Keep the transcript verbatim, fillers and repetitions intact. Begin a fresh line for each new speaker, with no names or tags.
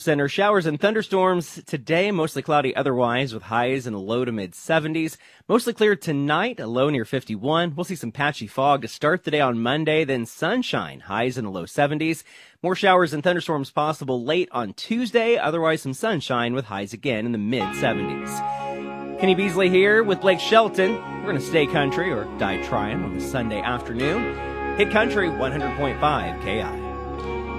Center showers and thunderstorms today, mostly cloudy otherwise with highs in the low to mid seventies. Mostly clear tonight, a low near fifty-one. We'll see some patchy fog to start the day on Monday, then sunshine, highs in the low seventies. More showers and thunderstorms possible late on Tuesday, otherwise some sunshine with highs again in the mid seventies. Kenny Beasley here with Blake Shelton. We're going to stay country or die trying on the Sunday afternoon. Hit Country one hundred point five K I.